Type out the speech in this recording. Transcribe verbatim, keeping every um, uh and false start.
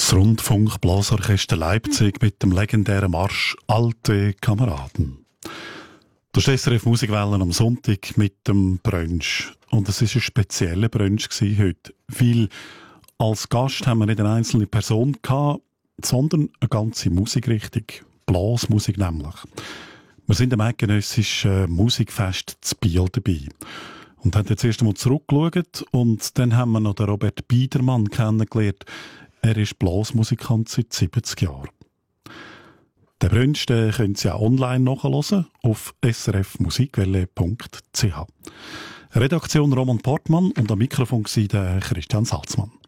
Das Rundfunkblasorchester Leipzig mit dem legendären Marsch «Alte Kameraden». Das ist S R F Musikwellen am Sonntag mit dem Brunch. Und es war ein spezieller Brunch heute, weil als Gast haben wir nicht eine einzelne Person gehabt, sondern eine ganze Musikrichtung. Blasmusik nämlich. Wir sind am eidgenössischen Musikfest zu Biel dabei. Und haben jetzt erst einmal zurückgeschaut und dann haben wir noch den Robert Biedermann kennengelernt. Er ist Blasmusikant seit siebzig Jahren. Den Brunch den können Sie auch online nachhören auf s r f musikwelle punkt c h. Redaktion Roman Portmann und am Mikrofon war der Christian Salzmann.